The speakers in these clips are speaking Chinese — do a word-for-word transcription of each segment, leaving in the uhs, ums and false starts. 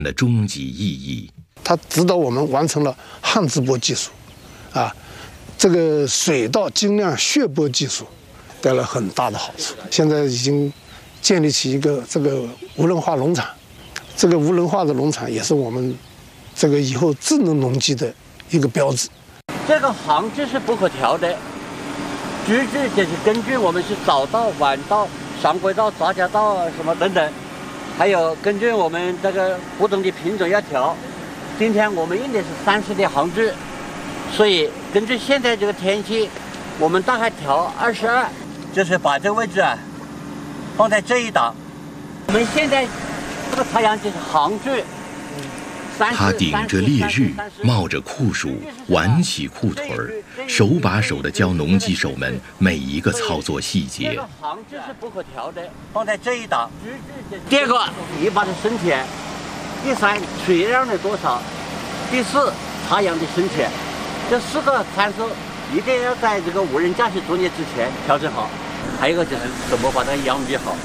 的终极意义。 它指导我们完成了旱直播技术，啊，这个水稻精酿血播技术带来很大的好处。现在已经建立起一个这个无人化农场，这个无人化的农场也是我们这个以后智能农机的一个标志。 这个行距是不可调的，矩距就是根据我们是早稻、晚稻、上轨稻、杂交稻什么等等，还有根据我们这个不同的品种要调。今天我们用的是三十的行距，所以根据现在这个天气，我们大概调二十二，就是把这个位置啊放在这一档。我们现在这个太阳就是行距。 他顶着烈日，冒着酷暑，挽起裤腿儿，手把手地教农机手们每一个操作细节。 这个行距是不可调的，放在这一档。第二个，你把它升起；第三，水量的多少；第四，太阳的深浅。这四个参数一定要在这个无人驾驶作业之前调整好。还有一个就是怎么把它养育好。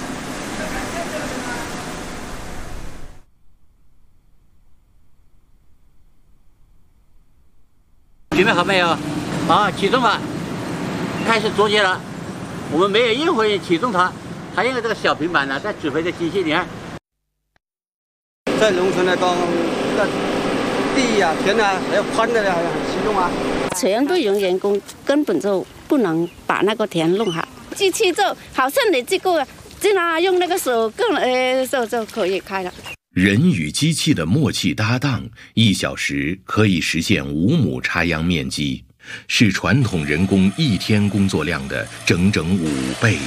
准备好没有？好，启动吧，开始作业了。我们没有任何人启动它，它用这个小平板呢，在指挥着机器。你看， 在农村来讲，这个地呀、田啊，还有宽的还很实用啊。 全部用人工，根本就不能把那个田弄好。机器就好像你这个，这样用那个手更呃，就就可以开了。 人与机器的默契搭档，一小时可以实现五亩插秧面积，是传统人工一天工作量的整整五倍。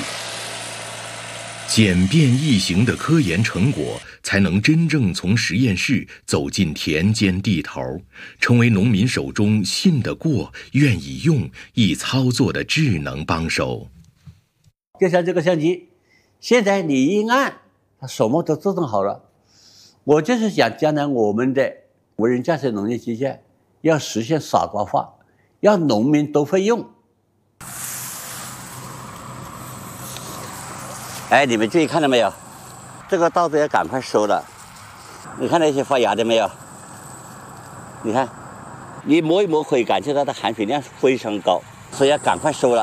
简便易行的科研成果，才能真正从实验室走进田间地头，成为农民手中信得过、愿意用、易操作的智能帮手。 就像这个相机，现在你一按，它什么都自动好了。我就是想将来我们的无人驾驶农业机械要实现傻瓜化，让农民都会用。哎，你们注意看到没有？这个稻子要赶快收了。你看那些发芽的没有？你看，你摸一摸可以感觉到它含水量非常高，所以要赶快收了。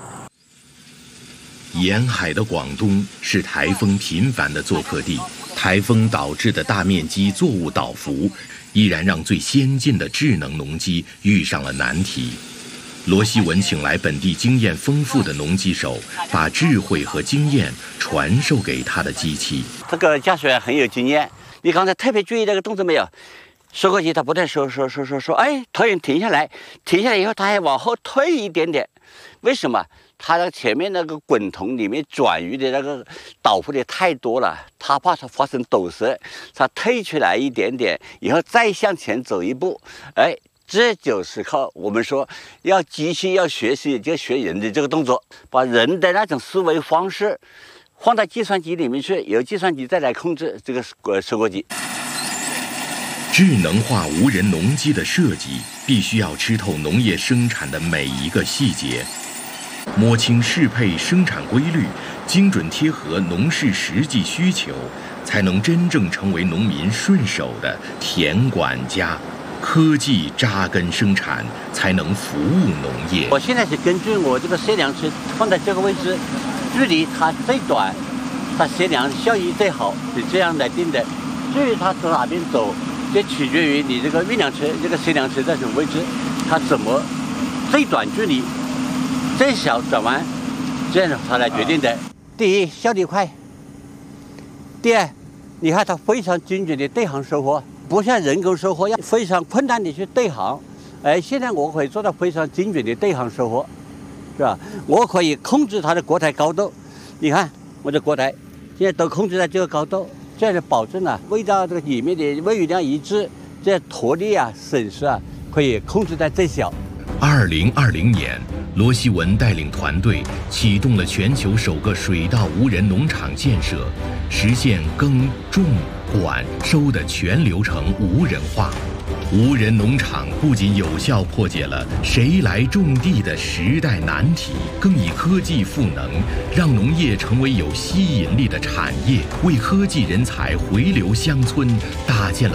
沿海的广东是台风频繁的做客地，台风导致的大面积作物倒伏，依然让最先进的智能农机遇上了难题。罗希文请来本地经验丰富的农机手，把智慧和经验传授给他的机器。 这个驾驶员很有经验，你刚才特别注意这个动作没有？收割机它不断收收收收收，哎，突然停下来，停下来以后它还往后退一点点，为什么？它的前面那个滚筒里面转移的那个倒伏的太多了，它怕它发生抖折，它退出来一点点，以后再向前走一步，哎，这就是靠我们说要机器要学习，就学人的这个动作，把人的那种思维方式放到计算机里面去，由计算机再来控制这个呃收割机。 智能化无人农机的设计必须要吃透农业生产的每一个细节。摸清适配生产规律，精准贴合农事实际需求，才能真正成为农民顺手的田管家。科技扎根生产，才能服务农业。 我现在是根据我这个测量车放在这个位置，距离它最短，它测量效益最好，是这样来定的。至于它从哪边走，这取决于你这个运粮车、这个测量车在什么位置，它怎么最短距离。最小转弯，这样它来决定的。第一，效率快；第二，你看它非常精准的对行收获，不像人工收获要非常困难的去对行。哎，现在我可以做到非常精准的对行收获，是吧？我可以控制它的锅台高度。你看我的锅台现在都控制在这个高度，这样就保证了喂到这个里面的喂鱼量一致，这样脱粒啊、损失啊可以控制在最小。 二零二零年，罗希文带领团队启动了全球首个水稻无人农场建设，实现耕、种、管、收的全流程无人化。无人农场不仅有效破解了谁来种地的时代难题，更以科技赋能，让农业成为有吸引力的产业，为科技人才回流乡村搭建了